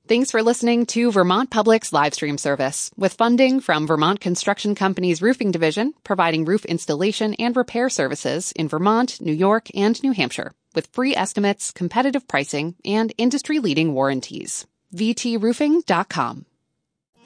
Thanks for listening to Vermont Public's live stream service, with funding from Vermont Construction Company's Roofing Division, providing roof installation and repair services in Vermont, New York, and New Hampshire, with free estimates, competitive pricing, and industry-leading warranties. VTRoofing.com.